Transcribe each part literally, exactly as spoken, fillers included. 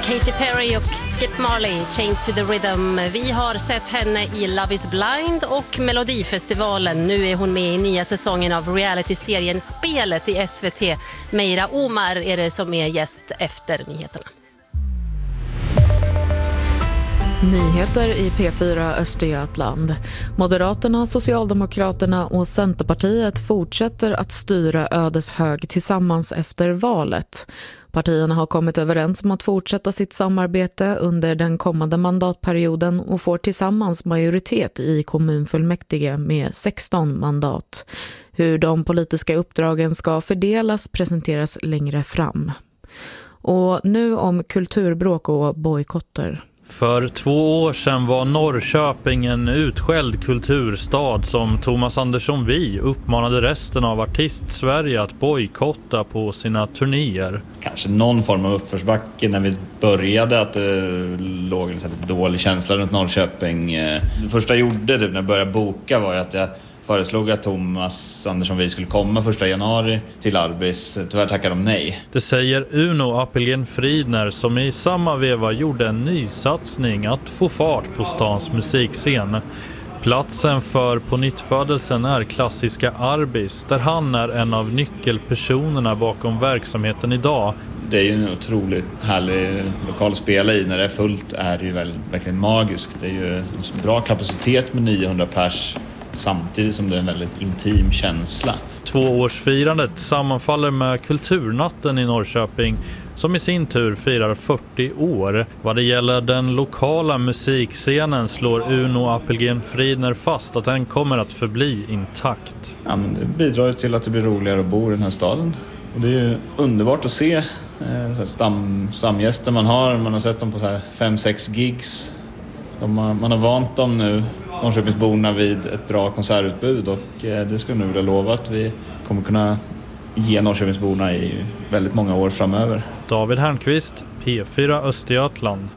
Katy Perry och Skip Marley, Chained to the Rhythm. Vi har sett henne i Love is Blind och Melodifestivalen. Nu är hon med i nya säsongen av reality-serien Spelet i S V T. Meira Omar är det som är gäst efter nyheterna. Nyheter i P fyra Östergötland. Moderaterna, Socialdemokraterna och Centerpartiet fortsätter att styra Ödeshög tillsammans efter valet. Partierna har kommit överens om att fortsätta sitt samarbete under den kommande mandatperioden och får tillsammans majoritet i kommunfullmäktige med sexton mandat. Hur de politiska uppdragen ska fördelas presenteras längre fram. Och nu om kulturbråk och bojkotter. För två år sedan var Norrköping en utskälld kulturstad som Thomas Andersson Vi uppmanade resten av artist-Sverige att bojkotta på sina turnéer. Kanske någon form av uppförsbacke när vi började, att det låg en lite dålig känsla runt Norrköping. Det första jag gjorde typ, när jag började boka var att jag föreslog att Thomas Andersson Vi skulle komma första januari till Arbis. Tyvärr tackade de nej. Det säger Uno Appelgren Fridner som i samma veva gjorde en ny satsning att få fart på stans musikscen. Platsen för på nyttfödelsen är klassiska Arbis, där han är en av nyckelpersonerna bakom verksamheten idag. Det är ju en otroligt härlig lokal att spela i. När det är fullt är det ju väl, verkligen magiskt. Det är ju en bra kapacitet med niohundra pers. Samtidigt som det är en väldigt intim känsla. Tvåårsfirandet sammanfaller med Kulturnatten i Norrköping som i sin tur firar fyrtio år. Vad det gäller den lokala musikscenen slår Uno Appelgren Fridner fast att den kommer att förbli intakt. Ja, men det bidrar till att det blir roligare att bo i den här staden. Och det är ju underbart att se eh, stam, stamgäster man har. Man har sett dem på så här fem sex gigs. De har, man har vant dem nu, Norrköpingsborna, vid ett bra konsertutbud och eh, det skulle nu vilja lova att vi kommer kunna ge Norrköpingsborna i väldigt många år framöver. David Hernqvist, P fyra Östergötland.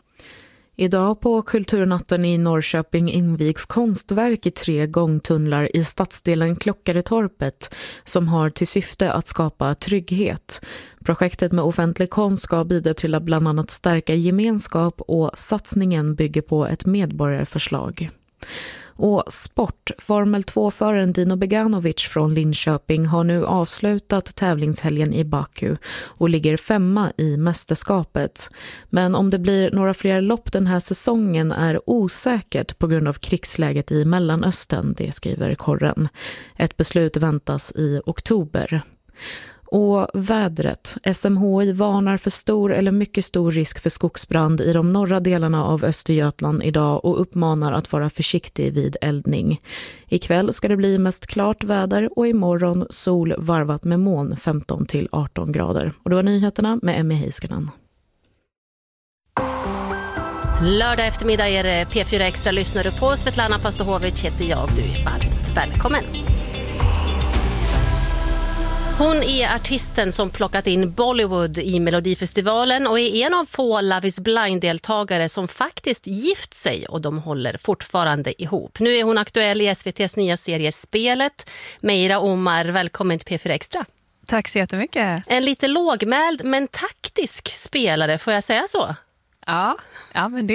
Idag på Kulturnatten i Norrköping invigs konstverk i tre gångtunnlar i stadsdelen Klockaretorpet som har till syfte att skapa trygghet. Projektet med offentlig konst ska bidra till att bland annat stärka gemenskap och satsningen bygger på ett medborgarförslag. Och sport. Formel två-föraren Dino Beganovic från Linköping har nu avslutat tävlingshelgen i Baku och ligger femma i mästerskapet. Men om det blir några fler lopp den här säsongen är osäkert på grund av krigsläget i Mellanöstern, det skriver Korren. Ett beslut väntas i oktober. Och vädret. S M H I varnar för stor eller mycket stor risk för skogsbrand i de norra delarna av Östergötland idag och uppmanar att vara försiktig vid eldning. Ikväll ska det bli mest klart väder och imorgon sol varvat med moln femton till arton grader. Och det var nyheterna med Emmy Heiskanen. Lördag eftermiddag är det P fyra Extra, lyssnar du på. Svetlana Pastohovic heter jag, du är varmt välkommen. Hon är artisten som plockat in Bollywood i Melodifestivalen och är en av få Love is Blind-deltagare som faktiskt gift sig och de håller fortfarande ihop. Nu är hon aktuell i S V T:s nya serie Spelet. Meira Omar, välkommen till P fyra Extra. Tack så jättemycket. En lite lågmäld men taktisk spelare, får jag säga så? Ja, ja men det